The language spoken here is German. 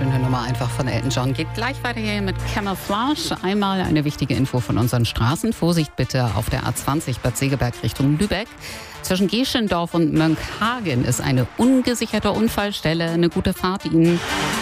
Schöne Nummer einfach von Elton John. Geht gleich weiter hier mit Camouflage. Einmal eine wichtige Info von unseren Straßen. Vorsicht bitte auf der A20 Bad Segeberg Richtung Lübeck. Zwischen Geschendorf und Mönckehagen ist eine ungesicherte Unfallstelle. Eine gute Fahrt Ihnen.